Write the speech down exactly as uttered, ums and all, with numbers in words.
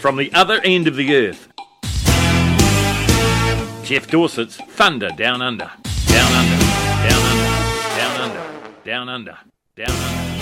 from the other end of the earth. Jeff Dorset's Thunder Down Under. Down Under. Down Under. Down Under. Down Under. Down Under.